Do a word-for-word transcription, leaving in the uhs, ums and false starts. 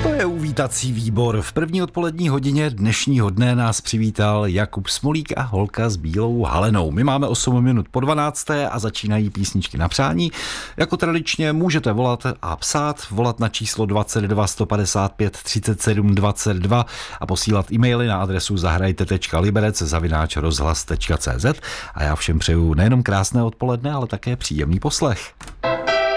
To je uvítací výbor. V první odpolední hodině dnešního dne nás přivítal Jakub Smolík a holka s bílou halenou. My máme osm minut po dvanácté a začínají písničky na přání. Jako tradičně můžete volat a psát, volat na číslo dvacet dva sto padesát pět třicet sedm dvacet dva a posílat e-maily na adresu zahrajte tečka liberec zavináč rozhlas tečka cé zet a já všem přeju nejenom krásné odpoledne, ale také příjemný poslech.